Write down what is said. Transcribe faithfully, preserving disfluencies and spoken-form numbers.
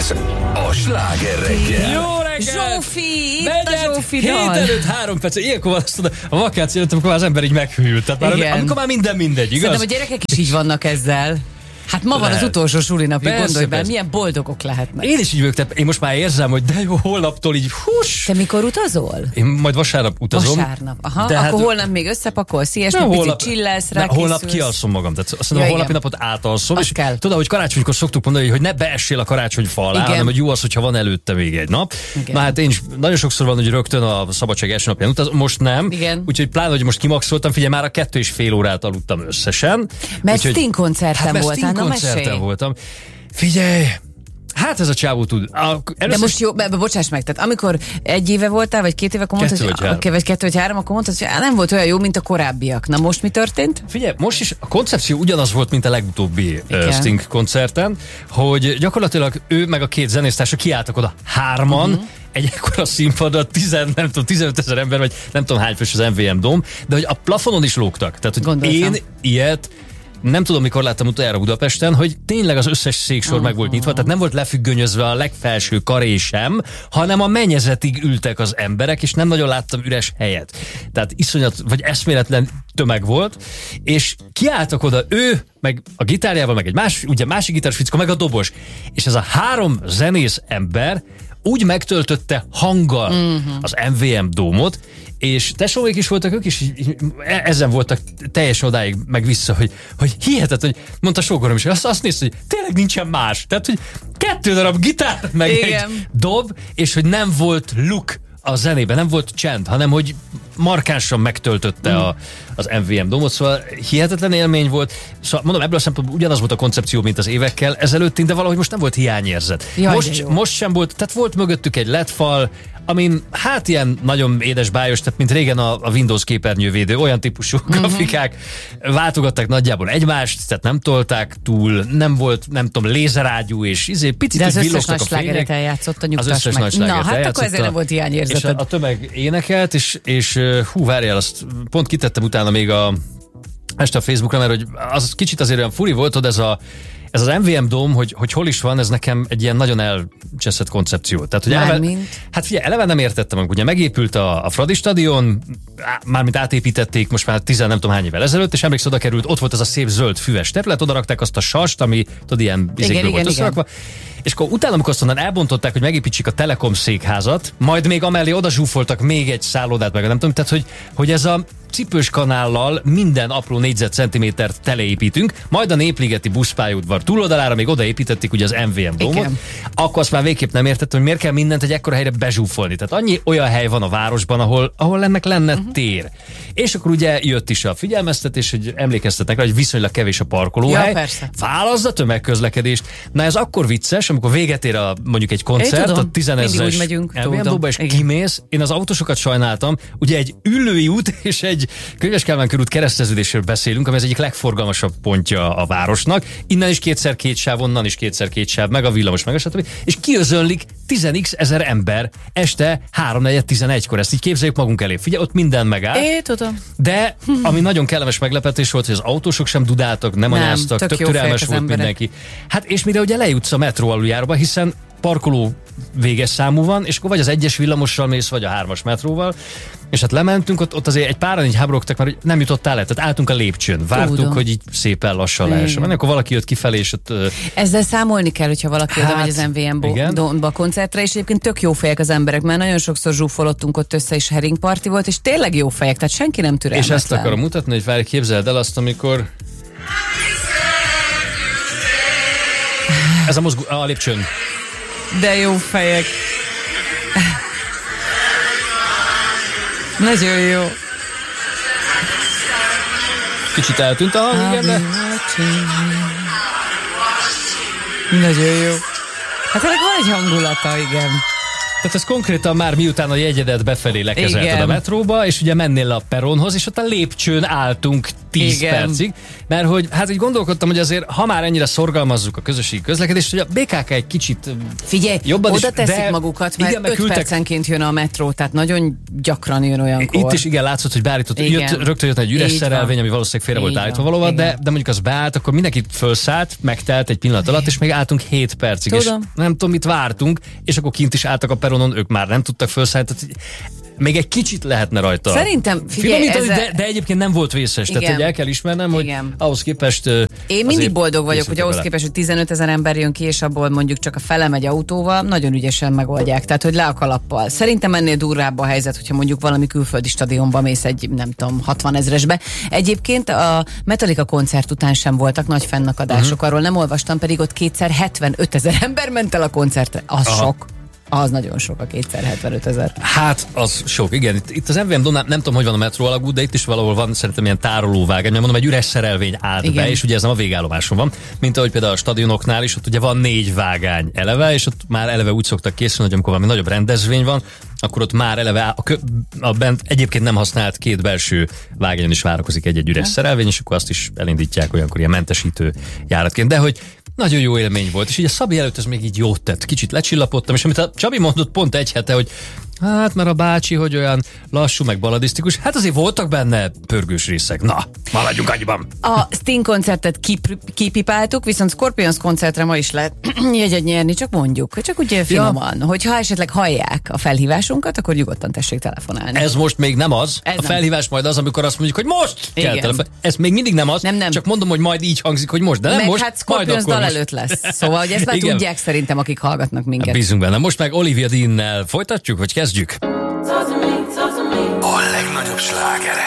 Ez a Sláger reggel. Jó reggel! Zsófi, itt a Zsófi dal. hét előtt három perc. Ilyenkor van azt mondod, a vakáció előtt, amikor már az ember így meghűlt. Tehát már, amikor már minden mindegy, igaz? Szerintem a gyerekek is így vannak ezzel. Hát ma van Lehet. az utolsó sulinapja, Persze, gondolj bele, persze. milyen boldogok lehetnek. Én is így vagyok, tehát én most már érzem, hogy de jó, holnaptól így hús. Te mikor utazol? Én majd vasárnap utazom. Vasárnap. Aha, de akkor hát, holnap még összepakolsz, ilyesmi, ne, picit holnap, chillelsz, ne, holnap rákészülsz. kialszom magam. Tehát azt mondom, Ja, a holnapi igen. napot átalszom. Az És kell. tudod, hogy karácsonykor szoktuk mondani, hogy ne beessél a karácsonyfa alá, Igen. hanem hogy jó az, hogyha van előtte még egy nap. Igen. Na hát én is nagyon sokszor van, hogy rögtön a szabadság első napján utazom, most nem. Igen. Úgyhogy pláne, hogy most kimaxoltam, figyelj, már a kettő és fél órát aludtam összesen. Mert Úgyhogy- Sting koncerten hát, mert voltál, Sting na koncerten mesélj. voltam. Figyelj, hát ez a csávó tud. A, De most jó, be, be, bocsáss meg, tehát amikor egy éve voltál, vagy két éve, akkor mondtad, Kettő hogy, vagy három. okay, vagy kettő vagy három, akkor mondtad, hogy á, nem volt olyan jó, mint a korábbiak. Na most mi történt? Figyelj, most is a koncepció ugyanaz volt, mint a legutóbbi Igen. uh, Sting koncerten, hogy gyakorlatilag ő meg a két zenésztársa kiálltak oda hárman, uh-huh. egy ekkora színpadra, tizen, nem tudom, tizenöt ezer ember, vagy nem tudom hány fős az em vé em Dome, de hogy a plafonon is lógtak. Tehát, hogy Gondoltam. én ilyet nem tudom, mikor láttam utoljára Budapesten, hogy tényleg az összes széksor uh-huh. meg volt nyitva, tehát nem volt lefüggönyözve a legfelső karé sem, hanem a mennyezetig ültek az emberek, és nem nagyon láttam üres helyet. Tehát iszonyat, vagy eszméletlen tömeg volt, és kiálltak oda ő, meg a gitárjával, meg egy más, ugye másik gitáros fickó, meg a dobos. És ez a három zenész ember úgy megtöltötte hanggal uh-huh. az em vé em Dome-ot, és tesómék is voltak, ők is így, így, ezen voltak teljesen odáig meg vissza, hogy, hogy hihetetlen, hogy mondta sógorom is, azt, azt nézte, hogy tényleg nincsen más. Tehát, hogy kettő darab gitár, meg Igen. egy dob, és hogy nem volt look a zenében, nem volt csend, hanem hogy markánsan megtöltötte mm. a, az em vé em Dome-ot, szóval hihetetlen élmény volt. Szóval mondom, ebből a szempontból ugyanaz volt a koncepció, mint az évekkel ezelőtt, de valahogy most nem volt hiányérzet. Jaj, most, most sem volt, tehát volt mögöttük egy ledfal, amin hát ilyen nagyon édesbájos, tehát mint régen a, a Windows képernyővédő, olyan típusú mm-hmm. grafikák váltogatták nagyjából egymást, tehát nem tolták túl, nem volt, nem tudom, lézerágyú, és izé, picit De az összes villogtak nagy a fények. slágeret eljátszott, a Az nyugtass összes meg. nagy Na, slágert hát eljátszotta. akkor ezért nem volt És hiányérzeted. a, a tömeg énekelt, és, és hú, várjál, azt pont kitettem utána még a este a Facebookra, mert hogy az kicsit azért olyan furi volt, hogy ez a Ez az em vé em Dome, hogy, hogy hol is van, ez nekem egy ilyen nagyon elcseszett koncepció. Tehát, hogy eleve, Mármint? hát figyelj, eleve nem értettem, amikor ugye megépült a, a Fradi stadion, á, mármint átépítették most már tizen nem tudom hány évvel ezelőtt, és emlékszel, oda került, ott volt ez a szép zöld füves terület, oda rakták azt a sast, ami tudod, ilyen izékből volt összerakva. És akkor utána, amikor azt onnan elbontották, hogy megépítsék a Telekom székházat, majd még amellé oda zsúfoltak még egy szállodát, meg nem tudom, tehát hogy, hogy ez a cipős kanállal minden apró négyzetcentimétert teleépítünk, majd a Népligeti buszpályaudvar túloldalára még odaépítették ugye az em vé em Dome-ot, akkor azt már végképp nem értettem, hogy miért kell mindent egy ekkora helyre bezsúfolni. Tehát annyi olyan hely van a városban, ahol, ahol ennek lenne uh-huh. tér. És akkor ugye jött is a figyelmeztetés, hogy emlékeztetnek rá, hogy viszonylag kevés a parkolóhely. Ja, persze. Válaszd a tömegközlekedést. Na ez akkor vicces, amikor véget ér a, mondjuk egy koncert, tudom, a tízenezeres mindig úgy megyünk, em vé em tudom. Dome-ba, és Igen. kimész. Én az autósokat sajnáltam, ugye egy Üllői út és egy Könyves Kálmán körút kereszteződésről beszélünk, ami az egyik legforgalmasabb pontja a városnak. Innen is kétszer két sáv, onnan is kétszer két sáv, meg a villamos, meg a stb. És kiözönlik tíz ezer ember este háromnegyed tizenegykor. Ezt így képzeljük magunk elé. Figyelj, ott minden megáll. É, tudom. De ami nagyon kellemes meglepetés volt, hogy az autósok sem dudáltak, nem, nem anyáztak, tök tök jó türelmes fejek az volt emberek. mindenki. Hát és mire ugye lejutsz a metró aluljáróba, hiszen parkoló véges számú van, és akkor vagy az egyes villamossal mész, vagy a hármas metróval, és hát lementünk, ott, ott azért egy páran így háborogtak, mert nem jutottál le, tehát álltunk a lépcsőn, vártuk, Tudom. hogy így szépen lassan lehessen menni, akkor valaki jött kifelé, és ott... Ezzel számolni kell, hogyha valaki Hát, oda megy az em vé em igen. Dome-ba koncertre, és egyébként tök jó fejek az emberek, mert nagyon sokszor zsúfolottunk ott össze, és herring party volt, és tényleg jó fejek, tehát senki nem türelmetlen. És ezt akarom mutatni, hogy várj, képzeld el azt, amikor... Ez a mozgó, a lépcsőn. De jó fejek. Nagyon jó. Kicsit eltűnt a hang, igen, de... Nagyon jó. Hát ennek van egy hangulata, igen. Tehát ez konkrétan már miután a jegyedet befelé lekezelted Igen. a metróba, és ugye mennél le a peronhoz, és ott a lépcsőn álltunk tíz Igen. percig, mert hogy hát így gondolkodtam, hogy azért, ha már ennyire szorgalmazzuk a közösségi közlekedést, hogy a bé ká ká egy kicsit Figyelj, jobban oda is, teszik de magukat, mert igen, meg öt küldtek- percenként jön a metró, tehát nagyon gyakran jön olyankor. Itt is igen látszott, hogy beállított, Igen. jött, rögtön jött egy üres Így szerelvény, van. ami valószínűleg félre volt Így állítva van. valóban, de, Igen. de mondjuk az beállt, akkor mindenki felszállt, megtelt egy pillanat alatt, és még álltunk hét percig, Tudom. és nem tudom, mit vártunk, és akkor kint is álltak a peronon, ők már nem tudtak felszállni, tehát még egy kicsit lehetne rajta. Szerintem, figyelj, finomítani, ezzel- de, de egyébként nem volt vészes. Igen. Tehát, hogy el kell ismernem, hogy Igen. ahhoz képest... ö, Én mindig azért boldog vagyok, hogy készültek ahhoz vele. képest, hogy tizenöt ezer ember jön ki, és abból mondjuk csak a fele megy autóval, nagyon ügyesen megoldják. Tehát, hogy le a kalappal. Szerintem ennél durvább a helyzet, hogyha mondjuk valami külföldi stadionba mész egy, nem tudom, hatvan ezresbe. Egyébként a Metallica koncert után sem voltak nagy fennakadások, uh-huh. arról nem olvastam, pedig ott kétszer hetvenöt ezer ember ment el a koncertre. Az Aha. sok. Az nagyon sok, a kétszer hetvenöt ezer. Hát, az sok, igen. Itt, itt az em vé em Donán, nem tudom, hogy van a metró alagút, de itt is valahol van szerintem ilyen tárolóvágány, mert mondom, egy üres szerelvény állt Igen. be, és ugye ez nem a végállomáson van, mint ahogy például a stadionoknál is, ott ugye van négy vágány eleve, és ott már eleve úgy szoktak készülni, hogy amikor valami nagyobb rendezvény van, akkor ott már eleve a, kö, a bent egyébként nem használt két belső vágányon is várakozik egy-egy üres szerelvény, és akkor azt is elindítják olyankor ilyen mentesítő járatként. De hogy nagyon jó élmény volt, és így a Szabi előtt ez még így jót tett. Kicsit lecsillapodtam, és amit a Csabi mondott pont egy hete, hogy hát mert a bácsi, hogy olyan lassú, meg baladisztikus, hát azért voltak benne pörgős részek. Na, maradjunk annyiban. A Sting koncertet kip, kipipáltuk, viszont Scorpions koncertre ma is lehet jegyet nyerni, csak mondjuk, csak úgy finoman, ja. Hogyha esetleg hallják a felhívásunkat, akkor nyugodtan tessék telefonálni. Ez most még nem az. Ez a nem. felhívás majd az, amikor azt mondjuk, hogy most kell Igen. telefon. Ez még mindig nem az. Nem, nem. Csak mondom, hogy majd így hangzik, hogy most, de nem Meg most, hát majd Scorpions akkor dal most. előtt lesz. Szóval, hogy ezt már Igen. tudják szerintem, akik hallgatnak minket. Bízunk benne. Most meg Olivia Dean-nel folytatjuk, vagy kezdjük? A legnagyobb slágerek.